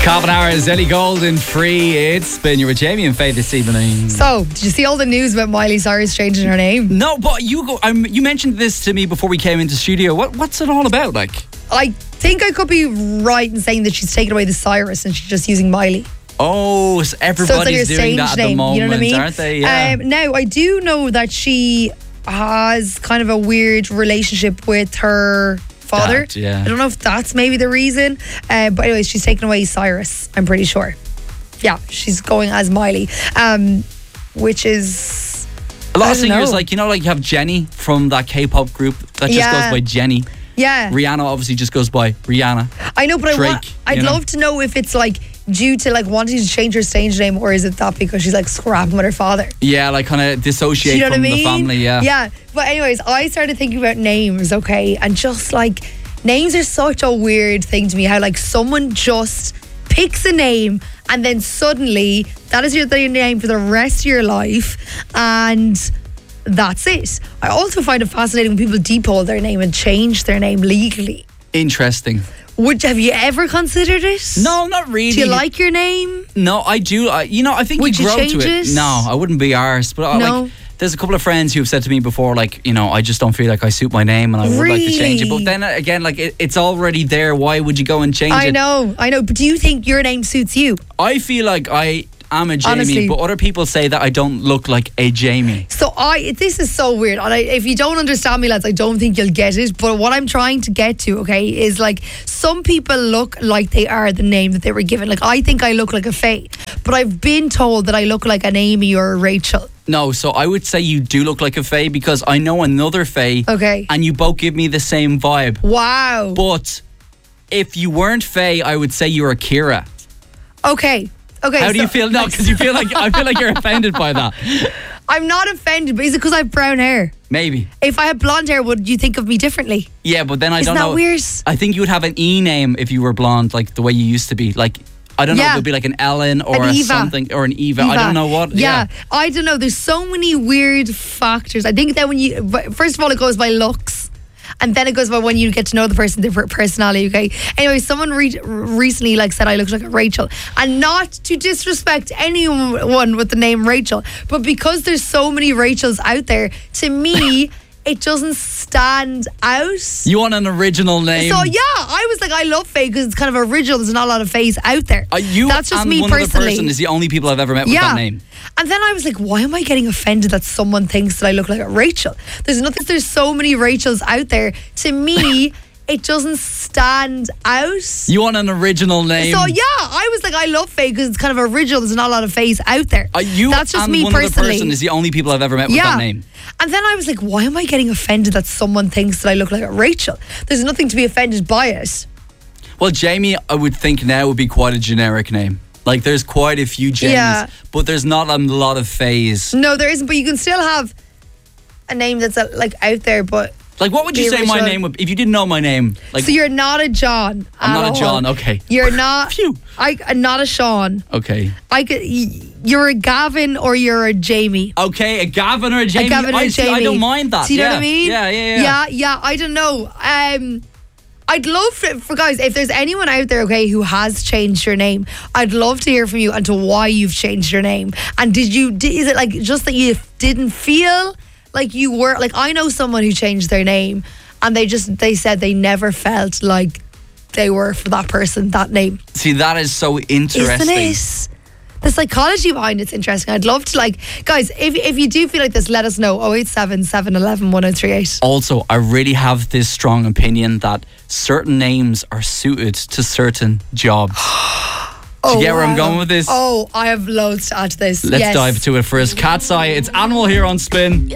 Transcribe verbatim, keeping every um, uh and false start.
Calvin Harris, Ellie Goulding, Free. It's been your Jamie and Faith this evening. So, did you see all the news about Miley Cyrus changing her name? No, but you go. Um, you mentioned this to me before we came into studio. What, what's it all about? Like, I think I could be right in saying that she's taken away the Cyrus and she's just using Miley. oh, so everybody's so it's like her doing stage that at name, the moment, you know what I mean? aren't they? Yeah. Um, now, I do know that she has kind of a weird relationship with her father. Dad, yeah. I don't know if that's maybe the reason. Uh, but anyways, she's taken away Cyrus, I'm pretty sure. Yeah, she's going as Miley. Um, which is... A lot I of don't singers, know. like, you know, like you have Jenny from that K-pop group that just Yeah. goes by Jenny. Yeah. Rihanna obviously just goes by Rihanna. I know, but I Drake, want, I'd you know? love to know if it's like due to like wanting to change her stage name, or is it that because she's like scrapping with her father? Yeah, like kind of dissociate Do you know from what I mean? the family, yeah. Yeah. But anyways, I started thinking about names, okay? And just like, names are such a weird thing to me. How like someone just picks a name and then suddenly that is your, your name for the rest of your life. And that's it. I also find it fascinating when people depot their name and change their name legally. Interesting. Would have you ever considered it? No, not really. Do you like your name? No, I do. I, you know, I think Would you you grow change to it. it? No, I wouldn't be arsed. But I, No. like, there's a couple of friends who have said to me before, like, you know, I just don't feel like I suit my name and I would like to change it. But Really? then again, like, it, it's already there. Why would you go and change I it? know, I know. But do you think your name suits you? I feel like I am a Jamie, Honestly. but other people say that I don't look like a Jamie. So I, this is so weird. And I, if you don't understand me, lads, I don't think you'll get it. But what I'm trying to get to, okay, is like some people look like they are the name that they were given. Like I think I look like a Faye, but I've been told that I look like an Amy or a Rachel. No, so I would say you do look like a Faye because I know another Faye. Okay. And you both give me the same vibe. Wow. But if you weren't Faye, I would say you're a Kira. Okay. Okay. How do so- you feel? No, because you feel like I feel like you're offended by that. I'm not offended, but is it because I have brown hair? Maybe. If I had blonde hair, would you think of me differently? Yeah, but then I Isn't don't that know. weird? I think you would have an E name if you were blonde, like the way you used to be. Like, I don't know, Yeah. it would be like an Ellen or An a Eva. something or an Eva. I Eva. don't know what. Yeah, I don't know. There's so many weird factors. I think that when you, first of all, it goes by looks. And then it goes by when you get to know the person, their personality, okay? Anyway, someone re- recently like said I look like a Rachel. And not to disrespect anyone with the name Rachel, but because there's so many Rachels out there, to me, it doesn't stand out. You want an original name? So yeah, I was like, I love Faye because it's kind of original. There's not a lot of Fays out there. Uh, you That's just and me one other personally. person is the only people I've ever met with Yeah. that name. And then I was like, why am I getting offended that someone thinks that I look like a Rachel? There's nothing. There's so many Rachels out there. To me, it doesn't stand out. You want an original name? So yeah, I was like, I love Faye because it's kind of original. There's not a lot of Fays out there. Uh, you That's just and me one other personally. person is the only people I've ever met with yeah. that name. And then I was like, why am I getting offended that someone thinks that I look like a Rachel? There's nothing to be offended by it. Well, Jamie, I would think now would be quite a generic name. Like, there's quite a few Jamies, Yeah. but there's not a lot of Fays. No, there isn't. But you can still have a name that's uh, like out there. But Like, what would you The say my original- name would if you didn't know my name? Like, so you're not a John. I'm at not a all. John, okay. You're not. Phew. I uh, not a Sean. Okay. I could. y- You're a Gavin or you're a Jamie. Okay, a Gavin or a Jamie. A Gavin or I, a see, Jamie. I don't mind that. Do you know yeah. what I mean? Yeah, yeah, yeah. Yeah, yeah. I don't know. Um, I'd love for, for guys, if there's anyone out there, okay, who has changed your name, I'd love to hear from you and to why you've changed your name. And did you? Did, is it like just that you didn't feel like you were? Like I know someone who changed their name, and they just they said they never felt like they were for that person that name. See, that is so interesting. Isn't it? The psychology behind it's interesting. I'd love to like, guys, if if you do feel like this, let us know. oh eight seven, seven one one, one oh three eight. Also, I really have this strong opinion that certain names are suited to certain jobs. Do you get where I'm going with this? Oh, I have loads to add to this. Let's yes. dive into it first. Cat's Eye, it's Animal here on Spin.